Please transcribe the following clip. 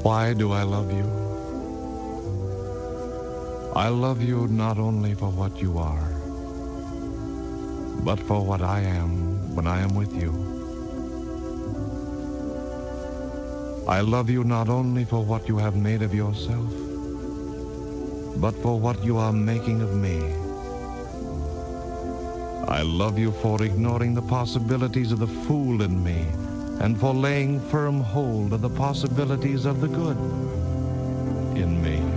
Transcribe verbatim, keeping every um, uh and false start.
Why do I love you? I love you not only for what you are, but for what I am when I am with you. I love you not only for what you have made of yourself, but for what you are making of me. I love you for ignoring the possibilities of the fool in me, and for laying firm hold of the possibilities of the good in me.